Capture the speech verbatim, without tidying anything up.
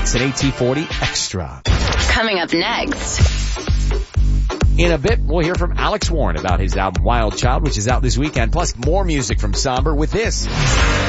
It's an A T forty Extra. Coming up next. In a bit, we'll hear from Alex Warren about his album Wild Child, which is out this weekend, plus more music from Somber with this.